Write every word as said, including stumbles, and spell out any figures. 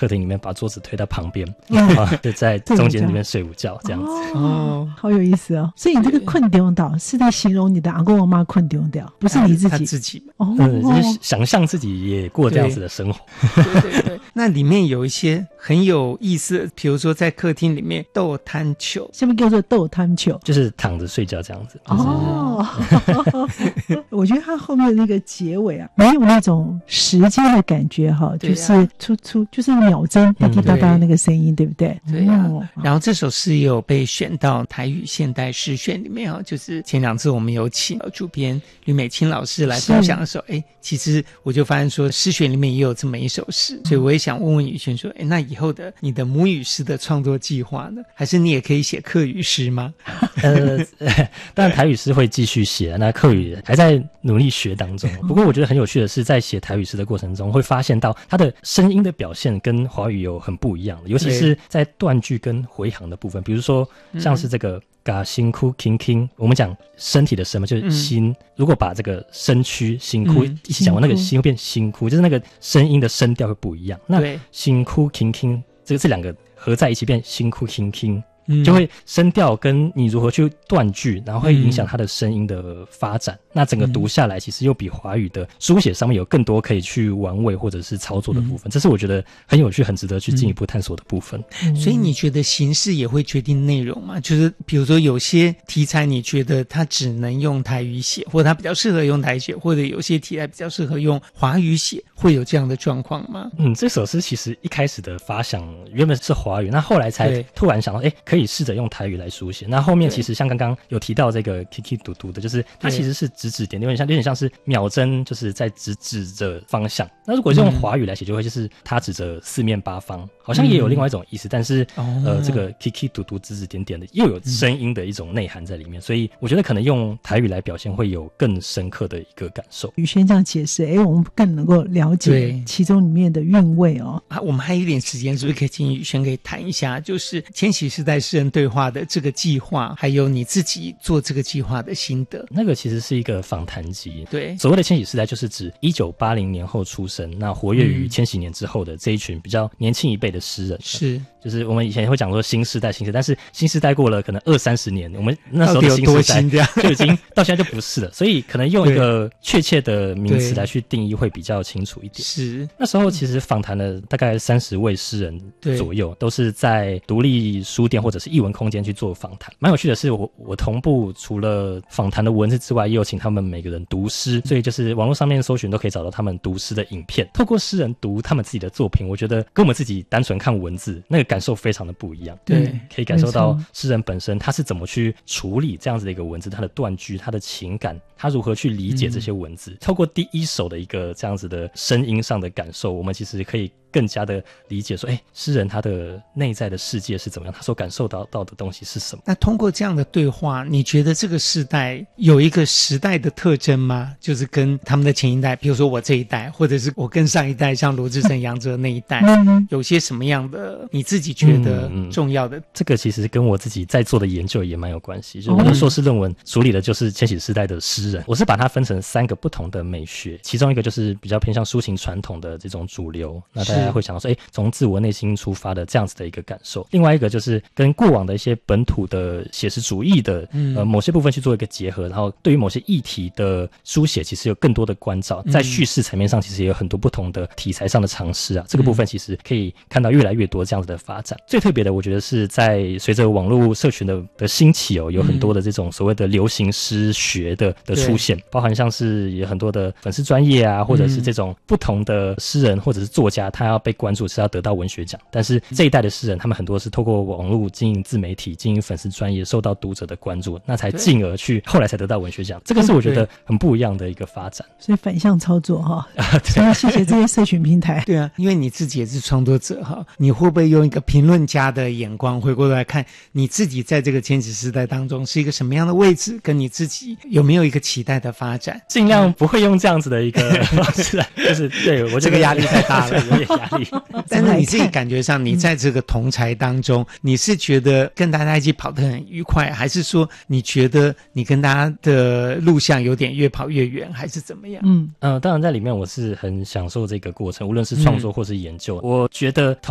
客厅里面把桌子推到旁边，然后就在中间这边睡午觉这样子。 哦，好有意思哦。所以你这个困丢岛是在形容你的阿公阿妈困丢掉，不是你自己他自己哦， 嗯，就是想象自己也过这样子的生活。 对对对，那里面有一些很有意思，比如说在客厅里面斗贪球， 下面叫做斗贪球， 就是躺着睡觉这样子。 哦，我觉得他后面那个结尾啊，没有那种时间的感觉哈，就是出出就是秒针滴滴答答那个声音，对不对？ 对啊。然后这首诗也有被选到台语现代诗选里面啊，就是前两次我们有请主编吕美清老师来分享的时候，哎，其实我就发现说诗选里面也有这么一首诗，所以我也想问问宇轩说，哎，那以后的你的母语诗的创作计划呢？还是你也可以写客语诗吗？ 呃，当然台语诗会继续写，那客语还在努力学当中。不过我觉得很有趣的是，在写台语诗的过程中，会发现到它的声音的表现跟华语有很不一样的，尤其是在断句跟回行的部分。比如说像是这个嘎辛哭 king king， 我们讲身体的声嘛，就是心、嗯、如果把这个身躯辛哭、嗯、一起讲完，那个心会变辛哭，就是那个声音的声调会不一样。那辛哭 king king 这个这两个合在一起变辛哭 king king，就会声调跟你如何去断句，然后会影响它的声音的发展、嗯、那整个读下来其实又比华语的书写上面有更多可以去玩味或者是操作的部分、嗯、这是我觉得很有趣很值得去进一步探索的部分、 嗯、所以你觉得形式也会决定内容吗？就是比如说有些题材你觉得它只能用台语写，或者它比较适合用台语写，或者有些题材比较适合用华语写，会有这样的状况吗？ 嗯，这首诗其实一开始的发想原本是华语，那后来才突然想到哎，可以试着用台语来书写。那后面其实像刚刚有提到这个 Kiki 嘟嘟的，就是它其实是指指点点，有点像有点像是秒针，就是在指指着方向。那如果是用华语来写，就会就是它指着四面八方，好像也有另外一种意思，嗯、但是、哦、呃，这个 Kiki 嘟嘟指指点点的又有声音的一种内涵在里面、嗯，所以我觉得可能用台语来表现会有更深刻的一个感受。 宇轩这样解释，哎，我们更能够了解其中里面的韵味哦。 啊，我们还有一点时间，是不是可以请宇轩可以谈一下，就是千禧世代诗人对话的这个计划，还有你自己做这个计划的心得？ 那个其实是一个访谈集， 对， 所谓的千禧世代就是指一九八零年后出生，那活跃于千禧年之后的这一群比较年轻一辈的诗人。 是， 就是我们以前会讲说新世代新世代，但是新世代过了可能二三十年，我们那时候的新世代就已经到现在就不是了，所以可能用一个确切的名词来去定义会比较清楚一点。 是， 那时候其实访谈了大概三十位诗人左右，都是在独立书店或者是艺文空间去做访谈。蛮有趣的是，我我同步除了访谈的文字之外，也有请他们每个人读诗，所以就是网络上面搜寻都可以找到他们读诗的影片。透过诗人读他们自己的作品，我觉得跟我们自己单纯看文字那个感受非常的不一样。 对， 可以感受到诗人本身他是怎么去处理这样子的一个文字，他的断句，他的情感，他如何去理解这些文字。嗯、透过第一手的一个这样子的声音上的感受，我们其实可以更加的理解说，哎，诗人他的内在的世界是怎么样，他所感受到到的东西是什么。 那通过这样的对话，你觉得这个世代有一个时代的特征吗？就是跟他们的前一代，比如说我这一代，或者是我跟上一代，像罗志诚、杨哲那一代，有些什么样的你自己觉得重要的？嗯嗯、 这个其实跟我自己在做的研究也蛮有关系。就我的硕士论文处理的就是千禧世代的诗人，我是把它分成三个不同的美学，其中一个就是比较偏向抒情传统的这种主流，那大家会想到说，哎，从自我内心出发的这样子的一个感受。另外一个就是跟过往的一些本土的写实主义的、嗯、呃某些部分去做一个结合，然后对于某些议题的书写其实有更多的关照，在叙事层面上其实也有很多不同的题材上的尝试啊，这个部分其实可以看到越来越多这样子的发展。最特别的我觉得是在随着网络社群的的兴起哦，有很多的这种所谓的流行诗学的的出现，包含像是有很多的粉丝专页啊，或者是这种不同的诗人或者是作家，他要被关注是要得到文学奖，但是这一代的诗人他们很多是透过网络经营自媒体，经营粉丝专页，受到读者的关注，那才进而去后来才得到文学奖。这个是我觉得很不一样的一个发展， 所以反向操作哈、哦啊、所以谢谢这些社群平台。 对啊，因为你自己也是创作者哈，你会不会用一个评论家的眼光回过头来看你自己在这个千禧世代当中是一个什么样的位置，跟你自己有没有一个期待的发展？ 尽量不会用这样子的一个方式来就是对我这个压力太大了有点压力但是你自己感觉上你在这个同侪当中、嗯、你是觉得跟大家一起跑得很愉快，还是说你觉得你跟大家的路向有点越跑越远，还是怎么样？ 嗯呃，当然在里面我是很享受这个过程，无论是创作或是研究、嗯、我觉得